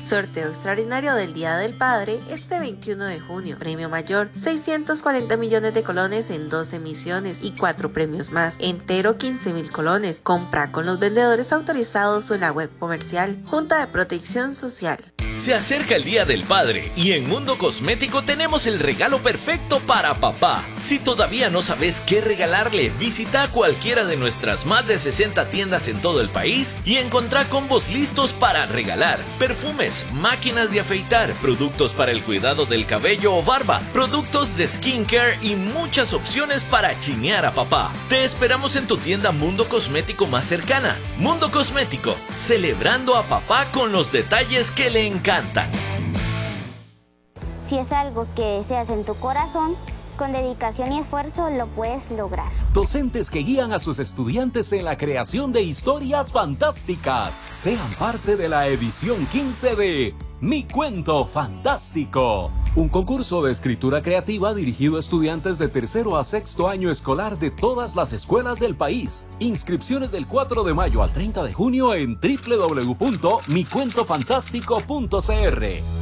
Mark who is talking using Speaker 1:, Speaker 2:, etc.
Speaker 1: Sorteo extraordinario del Día del Padre este 21 de junio. Premio mayor, 640 millones de colones en 2 emisiones y 4 premios más. Entero 15.000 colones. Compra con los vendedores autorizados o en la web comercial. Junta de Protección Social.
Speaker 2: Se acerca el Día del Padre y en Mundo Cosmético tenemos el regalo perfecto para papá. Si todavía no sabes qué regalarle, visita cualquiera de nuestras más de 60 tiendas en todo el país y encontrá combos listos para regalar. Perfumes, máquinas de afeitar, productos para el cuidado del cabello o barba, productos de skincare y muchas opciones para chinear a papá. Te esperamos en tu tienda Mundo Cosmético más cercana. Mundo Cosmético, celebrando a papá con los detalles que le encantan.
Speaker 3: Si es algo que deseas en tu corazón, con dedicación y esfuerzo lo puedes lograr.
Speaker 4: Docentes que guían a sus estudiantes en la creación de historias fantásticas. Sean parte de la edición 15 de Mi Cuento Fantástico. Un concurso de escritura creativa dirigido a estudiantes de tercero a sexto año escolar de todas las escuelas del país. Inscripciones del 4 de mayo al 30 de junio en www.micuentofantástico.cr.